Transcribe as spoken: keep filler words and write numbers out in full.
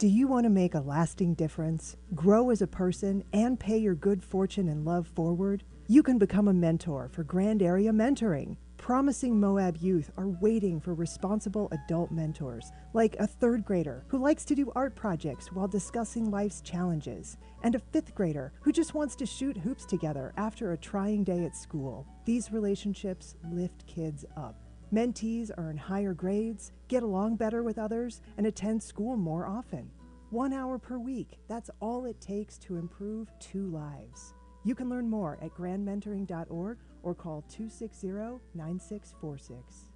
Do you want to make a lasting difference, grow as a person, and pay your good fortune and love forward? You can become a mentor for Grand Area Mentoring. Promising Moab youth are waiting for responsible adult mentors, like a third grader who likes to do art projects while discussing life's challenges, and a fifth grader who just wants to shoot hoops together after a trying day at school. These relationships lift kids up. Mentees earn higher grades, get along better with others, and attend school more often. One hour per week, that's all it takes to improve two lives. You can learn more at grand mentoring dot org or call two six zero, nine six four six.